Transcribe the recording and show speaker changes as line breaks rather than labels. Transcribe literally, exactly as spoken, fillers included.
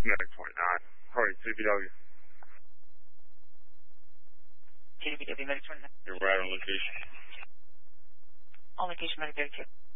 Medic twenty-nine. Sorry, C B W.
T B W Medic twenty-nine.
You're right on location.
On location, Medic thirty-two.